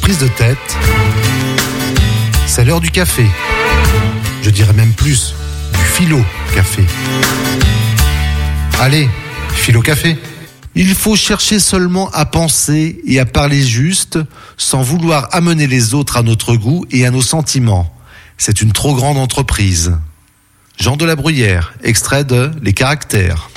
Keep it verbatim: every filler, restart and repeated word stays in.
prise de tête, c'est l'heure du café. Je dirais même plus, du philo-café. Allez, philo-café. Il faut chercher seulement à penser et à parler juste, sans vouloir amener les autres à notre goût et à nos sentiments. C'est une trop grande entreprise. Jean de la Bruyère, extrait de Les Caractères.